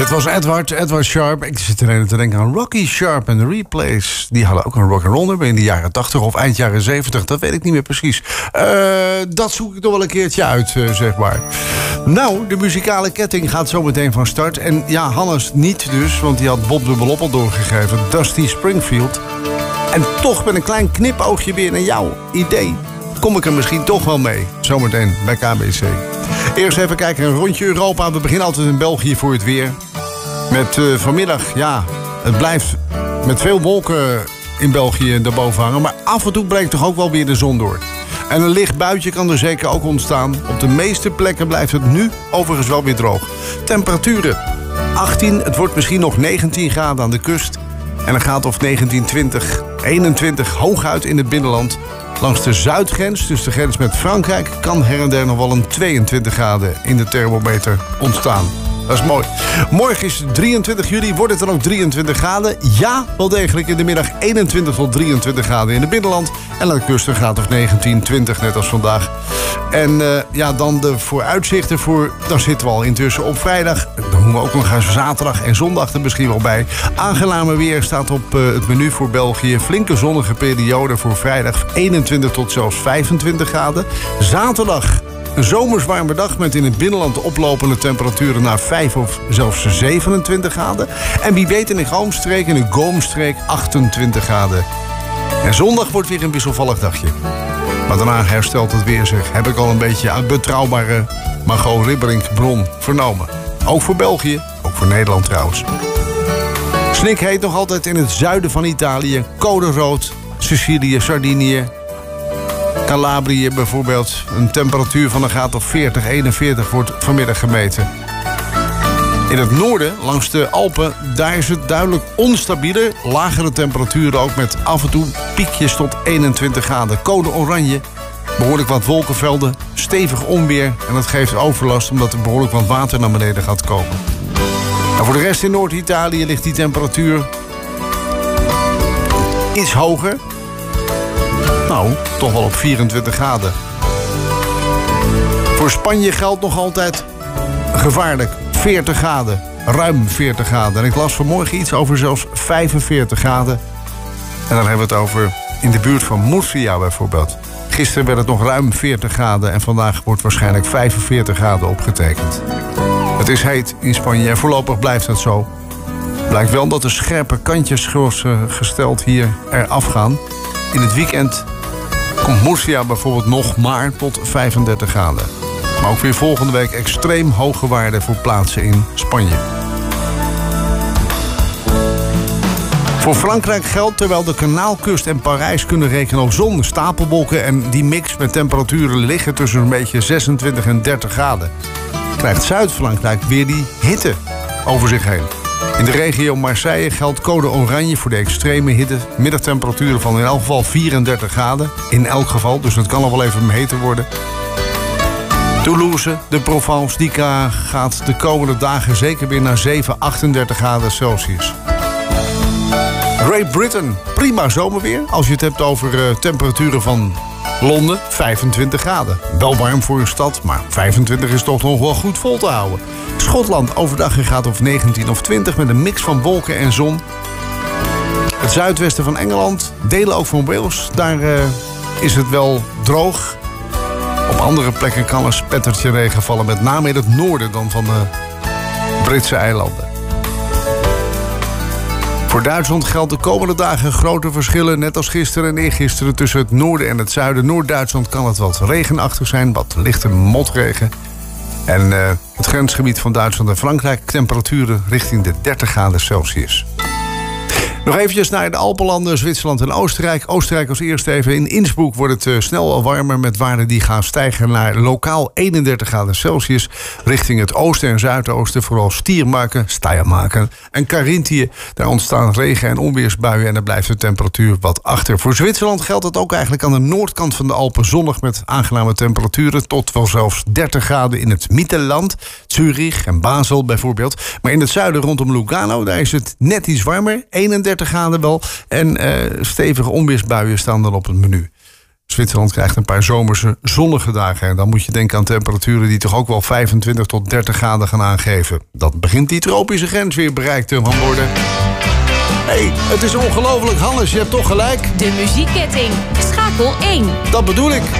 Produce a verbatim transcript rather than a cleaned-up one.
Dit was Edward, Edward Sharp. Ik zit er te denken aan Rocky Sharp en de Replays. Die hadden ook een rock'n'roll nummer in de jaren tachtig of eind jaren zeventig. Dat weet ik niet meer precies. Uh, dat zoek ik nog wel een keertje uit, uh, zeg maar. Nou, de muzikale ketting gaat zo meteen van start. En ja, Hannes niet dus, want die had Bob Dubbelop al doorgegeven. Dusty Springfield. En toch met een klein knipoogje weer naar jouw idee. Kom ik er misschien toch wel mee. Zometeen bij K B C. Eerst even kijken, een rondje Europa. We beginnen altijd in België voor het weer. Met uh, vanmiddag, ja, het blijft met veel wolken in België daarboven hangen. Maar af en toe breekt toch ook wel weer de zon door. En een licht buitje kan er zeker ook ontstaan. Op de meeste plekken blijft het nu overigens wel weer droog. Temperaturen achttien, het wordt misschien nog negentien graden aan de kust. En een graad of negentien, twintig, eenentwintig hooguit in het binnenland. Langs de zuidgrens, dus de grens met Frankrijk, kan her en der nog wel een tweeëntwintig graden in de thermometer ontstaan. Dat is mooi. Morgen is drieëntwintig juli, wordt het dan ook drieëntwintig graden? Ja, wel degelijk in de middag eenentwintig tot drieëntwintig graden in het binnenland. En aan de kust een graad of negentien, twintig, net als vandaag. En uh, ja, dan de vooruitzichten voor, daar zitten we al intussen op vrijdag. Dan doen we ook nog eens zaterdag en zondag er misschien wel bij. Aangename weer staat op uh, het menu voor België. Flinke zonnige periode voor vrijdag, eenentwintig tot zelfs vijfentwintig graden. Zaterdag een zomers warme dag met in het binnenland oplopende temperaturen naar vijf of zelfs zevenentwintig graden. En wie weet in de Galmstreek en de Goomstreek achtentwintig graden. En zondag wordt weer een wisselvallig dagje. Maar daarna herstelt het weer zich. Heb ik al een beetje uit betrouwbare Margot Ribberink bron vernomen. Ook voor België, ook voor Nederland trouwens. Snikheet nog altijd in het zuiden van Italië. Code rood, Sicilië, Sardinië, Calabrië bijvoorbeeld. Een temperatuur van een graad of veertig, eenenveertig wordt vanmiddag gemeten. In het noorden, langs de Alpen, daar is het duidelijk onstabieler. Lagere temperaturen ook met af en toe piekjes tot eenentwintig graden. Code oranje, behoorlijk wat wolkenvelden, stevig onweer. En dat geeft overlast omdat er behoorlijk wat water naar beneden gaat komen. En voor de rest in Noord-Italië ligt die temperatuur iets hoger. Nou, toch wel op vierentwintig graden. Voor Spanje geldt nog altijd gevaarlijk. veertig graden, ruim veertig graden. En ik las vanmorgen iets over zelfs vijfenveertig graden. En dan hebben we het over in de buurt van Murcia bijvoorbeeld. Gisteren werd het nog ruim veertig graden en vandaag wordt waarschijnlijk vijfenveertig graden opgetekend. Het is heet in Spanje en voorlopig blijft het zo. Blijkt wel dat de scherpe kantjes gesteld hier eraf gaan. In het weekend komt Murcia bijvoorbeeld nog maar tot vijfendertig graden. Maar ook weer volgende week extreem hoge waarden voor plaatsen in Spanje. Voor Frankrijk geldt, terwijl de Kanaalkust en Parijs kunnen rekenen op zon, stapelwolken en die mix met temperaturen liggen tussen een beetje zesentwintig en dertig graden. Krijgt Zuid-Frankrijk weer die hitte over zich heen. In de regio Marseille geldt code oranje voor de extreme hitte. Middagtemperaturen van in elk geval vierendertig graden. In elk geval, dus het kan al wel even heter worden. Toulouse, de Provence, die gaat de komende dagen zeker weer naar zeven, achtendertig graden Celsius. Great Britain, prima zomerweer. Als je het hebt over uh, temperaturen van Londen, vijfentwintig graden. Wel warm voor een stad, maar vijfentwintig is toch nog wel goed vol te houden. Schotland, overdag een graad of negentien of twintig met een mix van wolken en zon. Het zuidwesten van Engeland, delen ook van Wales, daar uh, is het wel droog. Op andere plekken kan een spettertje regen vallen, met name in het noorden dan van de Britse eilanden. Voor Duitsland geldt de komende dagen grote verschillen, net als gisteren en eergisteren, tussen het noorden en het zuiden. Noord-Duitsland kan het wat regenachtig zijn, wat lichte motregen. En uh, het grensgebied van Duitsland en Frankrijk, temperaturen richting de dertig graden Celsius. Nog eventjes naar de Alpenlanden, Zwitserland en Oostenrijk. Oostenrijk als eerste even. In Innsbruck wordt het uh, snel al warmer met waarden die gaan stijgen naar lokaal eenendertig graden Celsius. Richting het oosten en zuidoosten, vooral Stiermarken, Steiermarken en Carinthië. Daar ontstaan regen- en onweersbuien en dan blijft de temperatuur wat achter. Voor Zwitserland geldt het ook eigenlijk aan de noordkant van de Alpen zonnig met aangename temperaturen. Tot wel zelfs dertig graden in het Mittelland, Zurich en Basel bijvoorbeeld. Maar in het zuiden rondom Lugano, daar is het net iets warmer, eenendertig graden wel. En uh, stevige onweersbuien staan dan op het menu. Zwitserland krijgt een paar zomerse zonnige dagen. En dan moet je denken aan temperaturen die toch ook wel vijfentwintig tot dertig graden gaan aangeven. Dan begint die tropische grens weer bereikt te gaan worden. Hé, hey, het is ongelooflijk. Hannes, je hebt toch gelijk. De muziekketting. Schakel één. Dat bedoel ik.